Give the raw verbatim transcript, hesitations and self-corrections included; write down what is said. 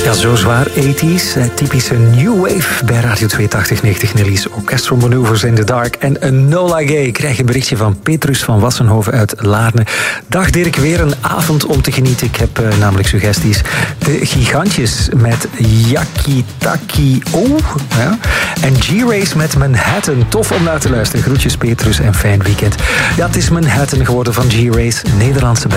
Ja, zo zwaar tachtiger jaren. Typische new wave bij Radio tweehonderdtachtig negentig. Nelly's Orchestral Maneuvers in the Dark. En Enola Gay. Ik krijg een berichtje van Petrus van Wassenhoven uit Laarne. Dag Dirk, weer een avond om te genieten. Ik heb uh, namelijk suggesties. De Gigantjes met Yakitaki O. Ja. En G-Race met Manhattan. Tof om naar te luisteren. Groetjes Petrus en fijn weekend. Ja, het is Manhattan geworden van G-Race. Nederlandse band.